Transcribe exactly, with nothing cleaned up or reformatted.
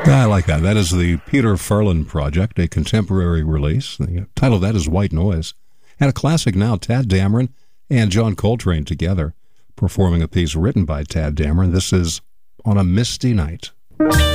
I like that. That is the Peter Furlan Project, a contemporary release. The title of that is White Noise. And a classic now, Tadd Dameron and John Coltrane together performing a piece written by Tadd Dameron. This is On a Misty Night.